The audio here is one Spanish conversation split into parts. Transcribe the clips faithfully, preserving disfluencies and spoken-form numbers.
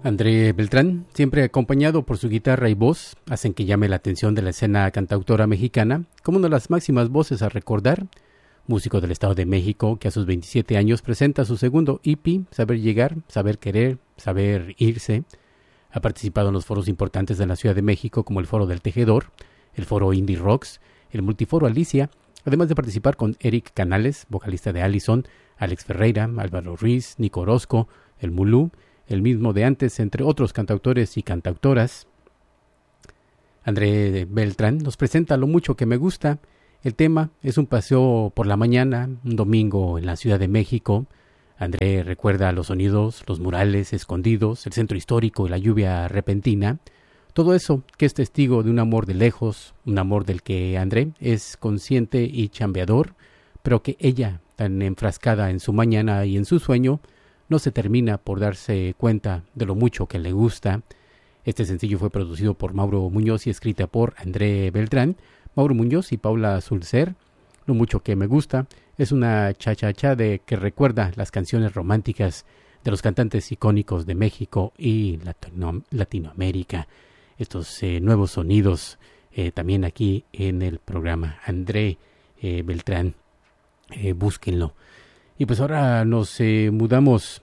André Beltrán, siempre acompañado por su guitarra y voz, hacen que llame la atención de la escena cantautora mexicana como una de las máximas voces a recordar. Músico del Estado de México que a sus veintisiete años presenta su segundo E P, Saber Llegar, Saber Querer, Saber Irse. Ha participado en los foros importantes de la Ciudad de México como el Foro del Tejedor, el Foro Indie Rocks, el Multiforo Alicia, además de participar con Eric Canales, vocalista de Allison, Alex Ferreira, Álvaro Ruiz, Nico Orozco, el Mulú, el mismo de antes, entre otros cantautores y cantautoras. André Beltrán nos presenta Lo mucho que me gusta. El tema es un paseo por la mañana, un domingo en la Ciudad de México. André recuerda los sonidos, los murales escondidos, el centro histórico y la lluvia repentina. Todo eso que es testigo de un amor de lejos, un amor del que André es consciente y chambeador, pero que ella, tan enfrascada en su mañana y en su sueño, no se termina por darse cuenta de lo mucho que le gusta. Este sencillo fue producido por Mauro Muñoz y escrita por André Beltrán, Mauro Muñoz y Paula Sulcer. Lo mucho que me gusta es una cha-cha-cha de que recuerda las canciones románticas de los cantantes icónicos de México y Latino- Latinoamérica. Estos eh, nuevos sonidos eh, también aquí en el programa. André eh, Beltrán, eh, búsquenlo. Y pues ahora nos eh, mudamos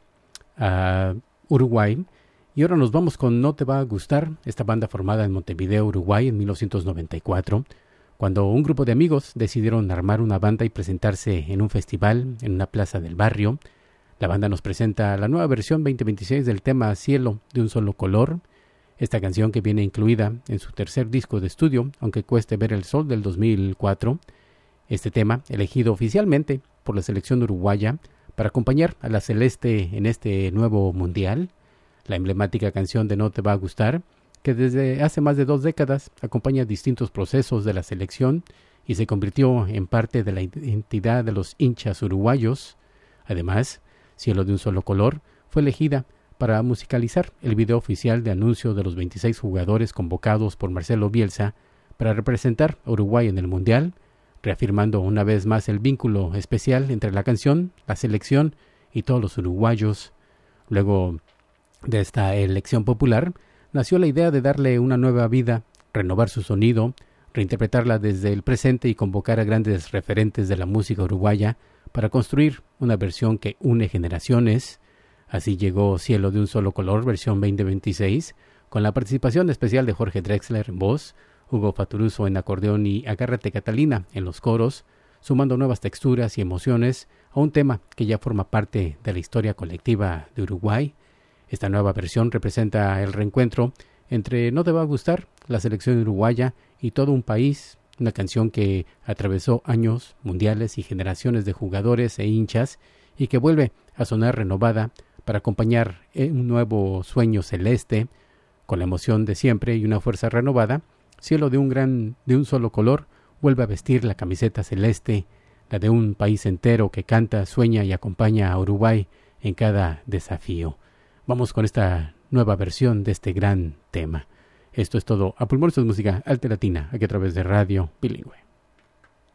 a Uruguay y ahora nos vamos con No Te Va a Gustar, esta banda formada en Montevideo, Uruguay en mil novecientos noventa y cuatro, cuando un grupo de amigos decidieron armar una banda y presentarse en un festival en una plaza del barrio. La banda nos presenta la nueva versión veinte veintiséis del tema Cielo de un solo color, esta canción que viene incluida en su tercer disco de estudio, Aunque cueste ver el sol del dos mil cuatro. Este tema, elegido oficialmente por la selección uruguaya para acompañar a la Celeste en este nuevo mundial, la emblemática canción de No Te Va a Gustar, que desde hace más de dos décadas acompaña distintos procesos de la selección y se convirtió en parte de la identidad de los hinchas uruguayos. Además, Cielo de un solo color fue elegida para musicalizar el video oficial de anuncio de los veintiséis jugadores convocados por Marcelo Bielsa para representar a Uruguay en el mundial, reafirmando una vez más el vínculo especial entre la canción, la selección y todos los uruguayos. Luego de esta elección popular, nació la idea de darle una nueva vida, renovar su sonido, reinterpretarla desde el presente y convocar a grandes referentes de la música uruguaya para construir una versión que une generaciones. Así llegó Cielo de un solo color, versión veinte veintiséis, con la participación especial de Jorge Drexler en voz, Hugo Faturuso en acordeón y Agárrate Catalina en los coros, sumando nuevas texturas y emociones a un tema que ya forma parte de la historia colectiva de Uruguay. Esta nueva versión representa el reencuentro entre No Te Va a Gustar, la selección uruguaya y todo un país, una canción que atravesó años, mundiales y generaciones de jugadores e hinchas y que vuelve a sonar renovada para acompañar un nuevo sueño celeste con la emoción de siempre y una fuerza renovada. Cielo de un gran, de un solo color, vuelve a vestir la camiseta celeste, la de un país entero que canta, sueña y acompaña a Uruguay en cada desafío. Vamos con esta nueva versión de este gran tema. Esto es todo. A Pulmones de Música Alta Latina, aquí a través de Radio Bilingüe.